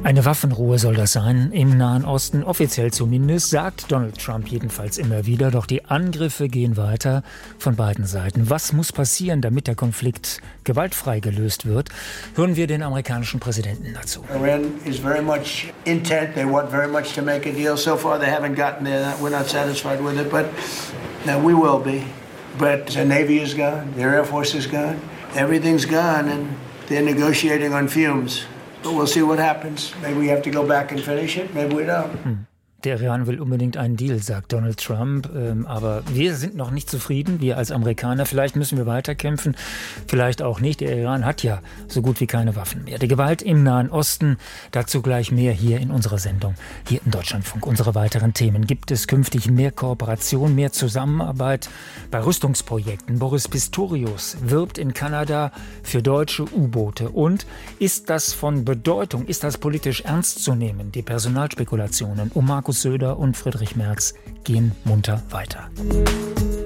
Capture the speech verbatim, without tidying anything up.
Eine Waffenruhe soll das sein, im Nahen Osten, offiziell zumindest, sagt Donald Trump jedenfalls immer wieder. Doch die Angriffe gehen weiter von beiden Seiten. Was muss passieren, damit der Konflikt gewaltfrei gelöst wird? Hören wir den amerikanischen Präsidenten dazu. Iran is very much intent. They want very much to make a deal. So far they haven't gotten there. We're not satisfied with it, but no, we will be. But the Navy is gone. Their Air Force is gone. Everything's gone, and they're negotiating on fumes. But we'll see what happens. Maybe we have to go back and finish it. Maybe we don't. Hm. Der Iran will unbedingt einen Deal, sagt Donald Trump. Ähm, aber wir sind noch nicht zufrieden, wir als Amerikaner. Vielleicht müssen wir weiterkämpfen, vielleicht auch nicht. Der Iran hat ja so gut wie keine Waffen mehr. Die Gewalt im Nahen Osten, dazu gleich mehr hier in unserer Sendung, hier im Deutschlandfunk. Unsere weiteren Themen. Gibt es künftig mehr Kooperation, mehr Zusammenarbeit bei Rüstungsprojekten? Boris Pistorius wirbt in Kanada für deutsche U-Boote. Und ist das von Bedeutung, ist das politisch ernst zu nehmen? Die Personalspekulationen um Markus Söder und Friedrich Merz gehen munter weiter.